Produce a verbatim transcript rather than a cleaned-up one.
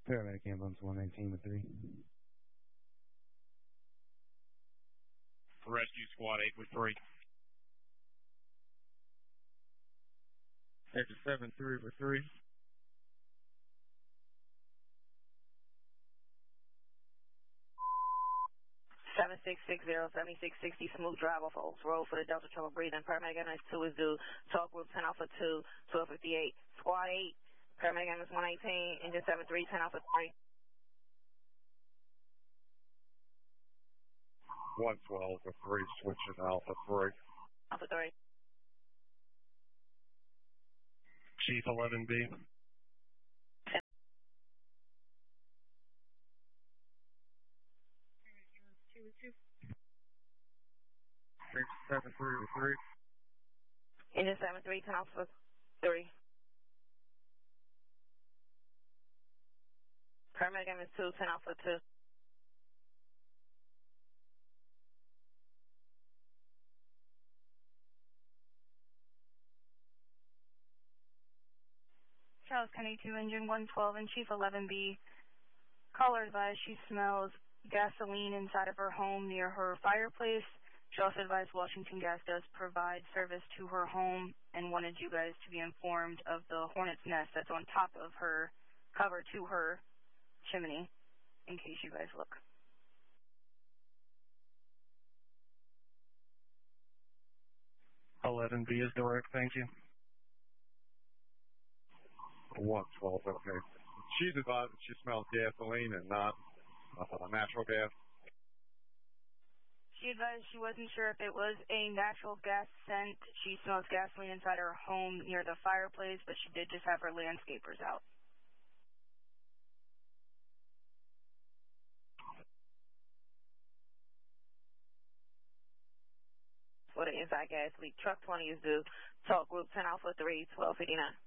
Paramedic ambulance one nineteen with three. Rescue squad eight with three. Extra seven three with three. seven six six zero, seventy-six sixty, smooth drive off Oaks Road for the Delta trouble breathing. Paramedic ambulance two is due. Talk group ten Alpha two, twelve fifty-eight. Squad eight, paramedic ambulance one eighteen, engine seven three, ten Alpha three. one twelve with three, switching Alpha three. Alpha three. Chief eleven B. Extra seven three with three. Engine seven three, ten Alpha three. Paramedic ambulance two, ten Alpha two. Charles Kennedy two, engine one twelve, and Chief eleven B. Caller advised she smells gasoline inside of her home near her fireplace. She also advised Washington Gas does provide service to her home and wanted you guys to be informed of the hornet's nest that's on top of her cover to her chimney in case you guys look. eleven B is direct, thank you. one twelve, okay. She's advised that she smells gasoline and not uh, natural gas. She advised she wasn't sure if it was a natural gas scent. She smells gasoline inside her home near the fireplace, but she did just have her landscapers out. For the inside gas leak, truck twenty is due. Talk group ten Alpha three, twelve fifty-nine.